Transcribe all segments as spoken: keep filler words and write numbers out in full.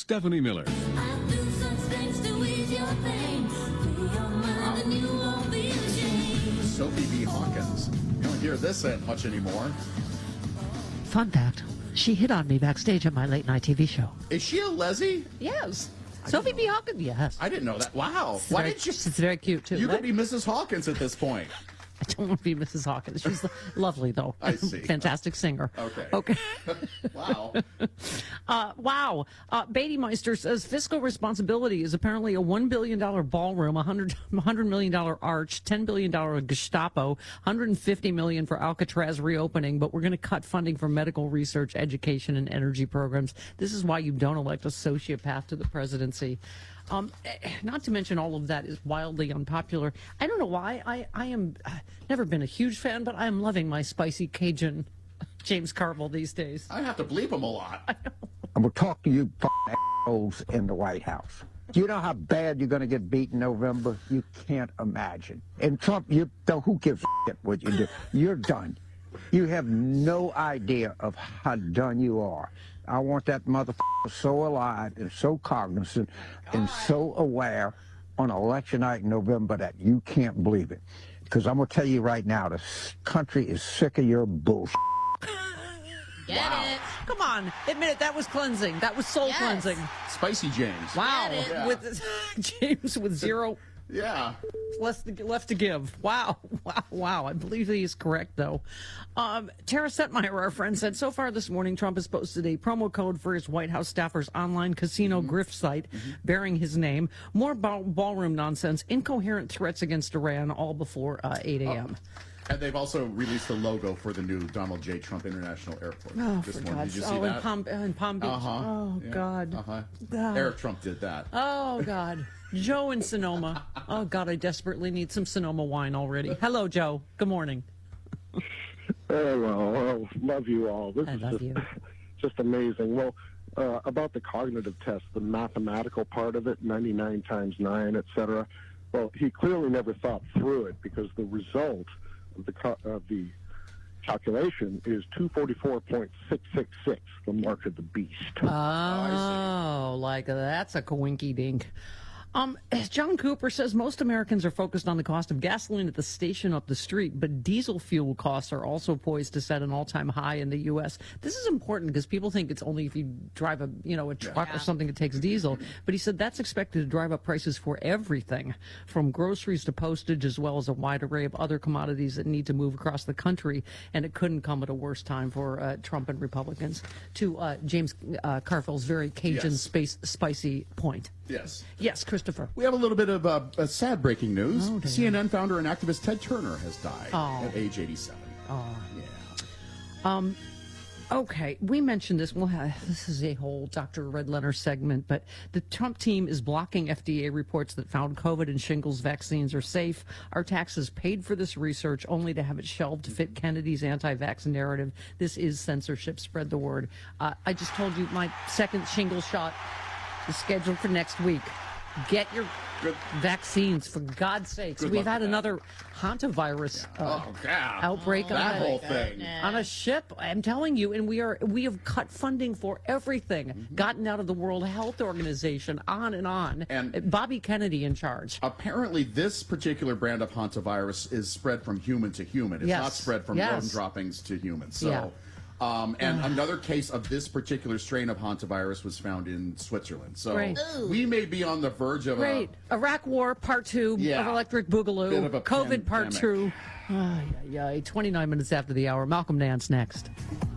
Stephanie Miller. Sophie B. Hawkins. You don't hear this much anymore. Fun fact, she hit on me backstage at my late night T V show. Is she a Leslie? Yes. Sophie B. Hawkins, yes. I didn't know that. Wow. She's Why very, did you? She's very cute, too. You right? could be Missus Hawkins at this point. I don't want to be Missus Hawkins. She's lovely, though. I see. Fantastic singer. Okay. Okay. Wow. Uh, wow. Uh, Beatty Meister says fiscal responsibility is apparently a one billion dollars ballroom, a one hundred million dollars arch, ten billion dollars Gestapo, one hundred fifty million dollars for Alcatraz reopening, but we're going to cut funding for medical research, education, and energy programs. This is why you don't elect a sociopath to the presidency. Um, not to mention all of that is wildly unpopular. I don't know why. I, I am uh, never been a huge fan, but I am loving my spicy Cajun James Carville these days. I have to bleep him a lot. I'm going to talk to you assholes in the White House. Do you know how bad you're going to get beat in November? You can't imagine. And Trump, you who gives a shit what you do? You're done. You have no idea of how done you are. I want that motherfucker so alive and so cognizant and so aware on election night in November that you can't believe it. Because I'm going to tell you right now, the country is sick of your bullshit. Get wow. it. Come on. Admit it. That was cleansing. That was soul yes. cleansing. Spicy James. Wow. Yeah. With James with zero. Yeah. Left to, left to give. Wow. Wow. Wow. I believe he is correct, though. Um, Tara Setmeyer, our friend, said, so far this morning, Trump has posted a promo code for his White House staffers' online casino mm-hmm. grift site mm-hmm. bearing his name. More ball- ballroom nonsense, incoherent threats against Iran, all before uh, eight a.m. Oh. And they've also released the logo for the new Donald J. Trump International Airport. Oh, this for morning. God's Did you sake. see Oh, that? in Palm, in Palm Beach. Uh-huh. Oh, yeah. God. Uh-huh. God. Eric Trump did that. Oh, God. Joe in Sonoma. Oh, God, I desperately need some Sonoma wine already. Hello, Joe. Good morning. Hello. Oh, love you all. This I is love just, you. just amazing. Well, uh, about the cognitive test, the mathematical part of it, ninety-nine times nine, et cetera. Well, he clearly never thought through it because the result of the co- of the calculation is two forty-four point six six six, the mark of the beast. Oh, oh like that's a coinky dink. Um, as John Cooper says, most Americans are focused on the cost of gasoline at the station up the street, but diesel fuel costs are also poised to set an all-time high in the U S. This is important because people think it's only if you drive a, you know, a truck yeah. or something that takes diesel. But he said that's expected to drive up prices for everything, from groceries to postage, as well as a wide array of other commodities that need to move across the country. And it couldn't come at a worse time for uh, Trump and Republicans. To uh, James uh, Carville's very Cajun yes. space spicy point. Yes. Yes, Christopher. We have a little bit of uh, uh, sad breaking news. Oh, C N N founder and activist Ted Turner has died oh. at age eighty-seven. Oh. Yeah. Um, okay, we mentioned this. We'll have, this is a whole Doctor Redlener segment, but the Trump team is blocking F D A reports that found COVID and shingles vaccines are safe. Our taxes paid for this research only to have it shelved to fit Kennedy's anti-vax narrative. This is censorship. Spread the word. Uh, I just told you my second shingles shot is scheduled for next week. Get your Good. vaccines, for God's sakes. Good We've had that. another hantavirus yeah. uh, oh, God. outbreak oh, that on, whole a, thing. on a ship. I'm telling you, and we are we have cut funding for everything, mm-hmm. gotten out of the World Health Organization, on and on. And Bobby Kennedy in charge. Apparently, this particular brand of hantavirus is spread from human to human. It's yes. not spread from yes. rodent droppings to humans. So. Yeah. Um, and another case of this particular strain of hantavirus was found in Switzerland. So Right. we may be on the verge of Great. a... Iraq War, part two Yeah. of Electric Boogaloo. Bit of a COVID, part pandemic. two. Oh, yeah, yeah. twenty-nine minutes after the hour. Malcolm Nance next.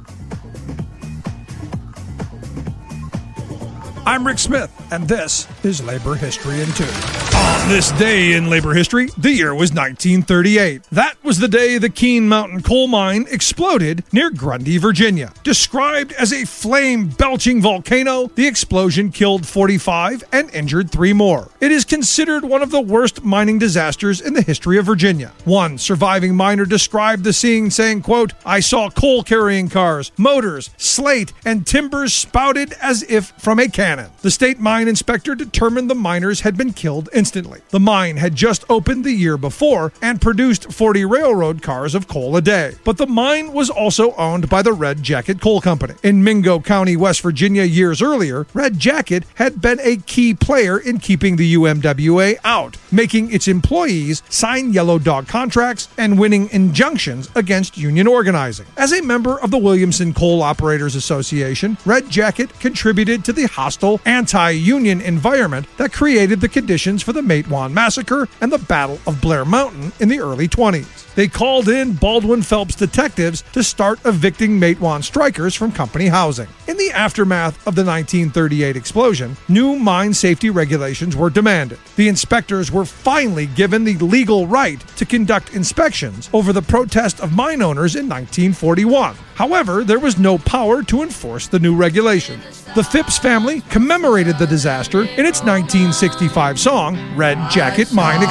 I'm Rick Smith, and this is Labor History in Two. On this day in labor history, the year was nineteen thirty-eight. That was the day the Keene Mountain coal mine exploded near Grundy, Virginia. Described as a flame-belching volcano, the explosion killed forty-five and injured three more. It is considered one of the worst mining disasters in the history of Virginia. One surviving miner described the scene saying, quote, "I saw coal-carrying cars, motors, slate, and timbers spouted as if from a cannon. The state mine inspector determined the miners had been killed instantly. The mine had just opened the year before and produced forty railroad cars of coal a day. But the mine was also owned by the Red Jacket Coal Company. In Mingo County, West Virginia, years earlier, Red Jacket had been a key player in keeping the U M W A out, making its employees sign yellow dog contracts and winning injunctions against union organizing. As a member of the Williamson Coal Operators Association, Red Jacket contributed to the hostile anti-union environment that created the conditions for the Matewan Massacre and the Battle of Blair Mountain in the early twenties. They called in Baldwin Phelps detectives to start evicting Matewan strikers from company housing. In the aftermath of the nineteen thirty-eight explosion, new mine safety regulations were demanded. The inspectors were finally given the legal right to conduct inspections over the protest of mine owners in nineteen forty-one. However, there was no power to enforce the new regulations. The Phipps family commemorated the disaster in its nineteen sixty-five song, Red Jacket Mine